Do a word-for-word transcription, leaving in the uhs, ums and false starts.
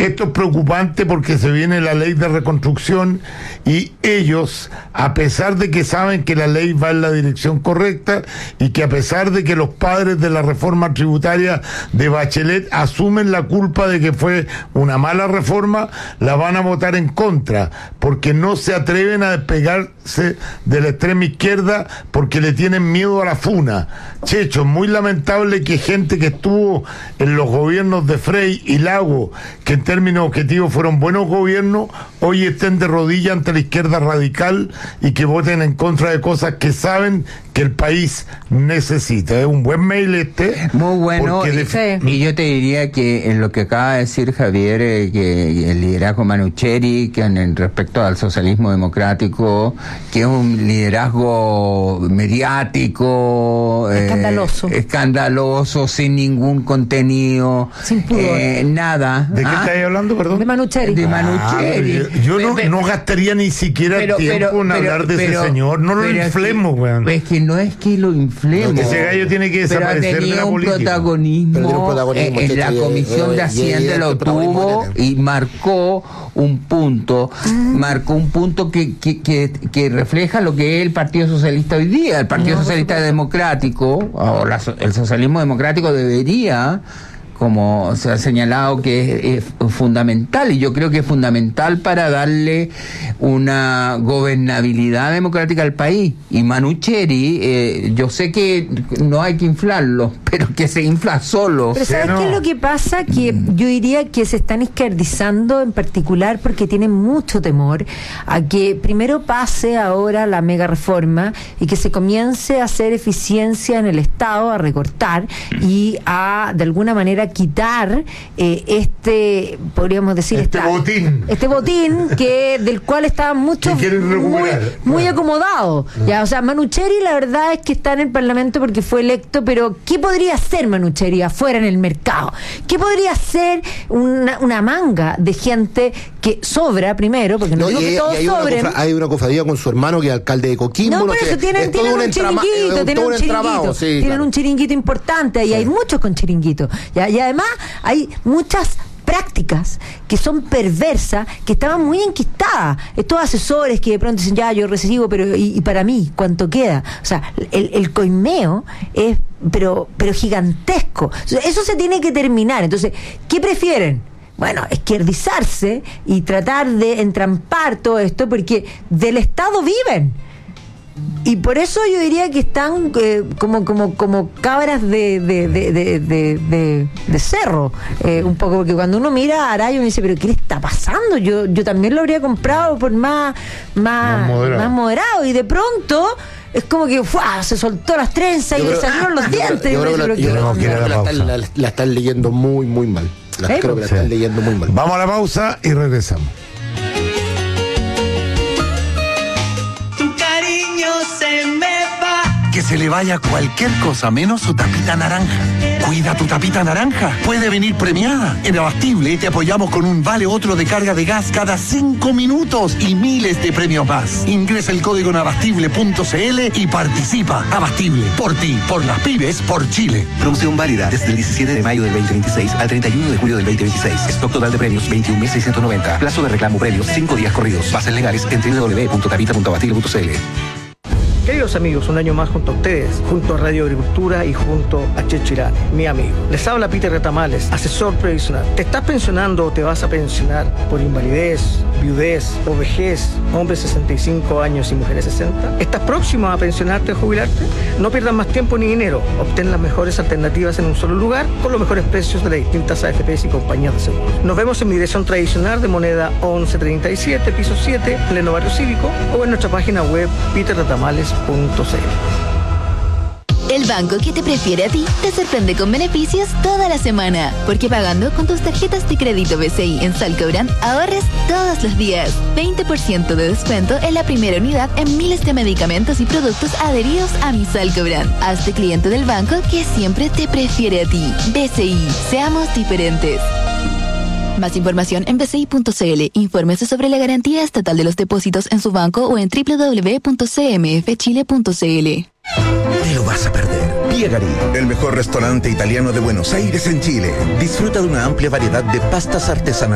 esto es preocupante porque se viene la ley de reconstrucción y ellos, a pesar de que saben que la ley va en la dirección correcta y que a pesar de que los padres de la reforma tributaria de Bachelet asumen la culpa de que fue una mala reforma, la van a votar en contra, porque no se atreven a despegarse de la extrema izquierda porque le tienen miedo a la funa. Checho, es muy lamentable que gente que estuvo en los gobiernos de Frei y Lago, que en términos objetivos fueron buenos gobiernos, hoy estén de rodillas ante la izquierda radical y que voten en contra de cosas que saben que el país necesita. Es un buen mail este. Muy bueno. Y, de... y yo te diría que en lo que acaba de decir Javier, eh, que el liderazgo Manucheri, que en, en respecto al socialismo democrático, que es un liderazgo mediático, escandaloso, eh, escandaloso, sin ningún contenido, sin pudor, eh, nada. ¿De qué ¿Ah? estáis hablando, perdón? De Manucheri. De Manucheri. Ah, yo yo pero, no, no gastaría ni siquiera pero, tiempo pero, en hablar pero, de pero, ese señor. No lo pero inflemos, es que, weón. Es que no es que lo inflemos. No, ese gallo tiene que desaparecer de la un política. protagonismo, Pero tiene un protagonismo, en, en la que- Comisión eh, de eh, Hacienda eh, lo este protagonismo tuvo que tiene. y marcó un punto, marcó un punto que, que, que, que refleja lo que es el Partido Socialista hoy día. El Partido No, Socialista Democrático, o la, el socialismo democrático debería, como se ha señalado, que es, es fundamental, y yo creo que es fundamental para darle una gobernabilidad democrática al país. Y Manucheri, eh, yo sé que no hay que inflarlo, pero que se infla solo. Pero ¿sabes Sí, no. qué es lo que pasa? Que yo diría que se están izquierdizando en particular porque tienen mucho temor a que primero pase ahora la mega reforma y que se comience a hacer eficiencia en el Estado, a recortar y a, de alguna manera, quitar eh, este, podríamos decir, Este esta- botín. este botín que del cual estaban muchos Que quieren muy, recuperar. muy Claro. acomodados. Ya, o sea, Manucheri la verdad es que está en el Parlamento porque fue electo, pero ¿qué podría hacer Manucheri afuera en el mercado? ¿Qué podría hacer una, una manga de gente que sobra primero? Porque no, No, digo y que hay, todos y hay, una sobren. cofra- hay una cofradía con su hermano que es alcalde de Coquimbo. No, por sé, eso tienen, es todo tienen un entrama- chiringuito, es tienen todo un entramado, chiringuito, sí, tienen claro. un chiringuito importante y hay muchos con chiringuito. ¿Ya? Y además hay muchas prácticas que son perversas, que estaban muy enquistadas. Estos asesores que de pronto dicen, ya, yo recibo, pero ¿y, y para mí cuánto queda? O sea, el, el coimeo es pero, pero gigantesco. Eso se tiene que terminar. Entonces, ¿qué prefieren? Bueno, izquierdizarse y tratar de entrampar todo esto porque del Estado viven. Y por eso yo diría que están eh, como como como cabras de de, de, de, de, de, de cerro, eh, un poco, porque cuando uno mira a Araya uno dice, pero ¿qué le está pasando? Yo yo también lo habría comprado por más más, Más moderado. más moderado y de pronto es como que ¡fua! Se soltó las trenzas Yo y le creo- salieron los yo creo- dientes. yo creo que la- Pero yo ¿qué creo Tenemos que ir a que la la pausa. están- la- la están leyendo muy, muy mal. La- ¿Eh? Creo que la Sí. están leyendo muy mal. Vamos a la pausa y regresamos. Tu cariño se me va. Que se le vaya cualquier cosa menos su tapita naranja. Cuida tu tapita naranja. Puede venir premiada. En Abastible te apoyamos con un vale otro de carga de gas cada cinco minutos y miles de premios más. Ingresa el código en abastible punto cl y participa. Abastible. Por ti, por las pibes, por Chile. Promoción válida desde el diecisiete de mayo del veinte veintiséis al treinta y uno de julio del veinte veintiséis. Stock total de premios veintiún mil seiscientos noventa. Plazo de reclamo premios cinco días corridos. Bases legales en doble u doble u doble u punto tapita punto abastible punto cl. Queridos amigos, un año más junto a ustedes, junto a Radio Agricultura y junto a Chechirán, mi amigo. Les habla Peter Retamales, asesor previsional. ¿Te estás pensionando o te vas a pensionar por invalidez, viudez o vejez, hombres sesenta y cinco años y mujeres sesenta? ¿Estás próximo a pensionarte o jubilarte? No pierdas más tiempo ni dinero. Obtén las mejores alternativas en un solo lugar con los mejores precios de las distintas A F Pes y compañías de seguros. Nos vemos en mi dirección tradicional de moneda once treinta y siete, piso siete, pleno barrio cívico, o en nuestra página web peter retamales punto cl. El banco que te prefiere a ti te sorprende con beneficios toda la semana. Porque pagando con tus tarjetas de crédito B C I en Salcobrand ahorres todos los días. veinte por ciento de descuento en la primera unidad en miles de medicamentos y productos adheridos a mi Salcobrand. Hazte cliente del banco que siempre te prefiere a ti. B C I, seamos diferentes. Más información en b c i punto c l. Infórmese sobre la garantía estatal de los depósitos en su banco o en doble u doble u doble u punto c m f chile punto c l. Te lo vas a perder. Piegari, el mejor restaurante italiano de Buenos Aires en Chile. Disfruta de una amplia variedad de pastas artesanales